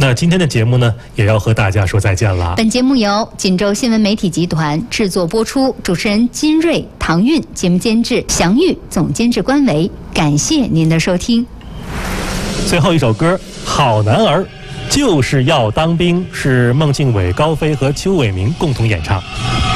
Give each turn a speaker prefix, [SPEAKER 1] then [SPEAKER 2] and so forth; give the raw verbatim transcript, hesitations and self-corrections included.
[SPEAKER 1] 那今天的节目呢，也要和大家说再见了。
[SPEAKER 2] 本节目由锦州新闻媒体集团制作播出，主持人金瑞、唐韵，节目监制祥玉，总监制关维。感谢您的收听。
[SPEAKER 1] 最后一首歌《好男儿就是要当兵》是孟庆伟、高飞和邱伟明共同演唱。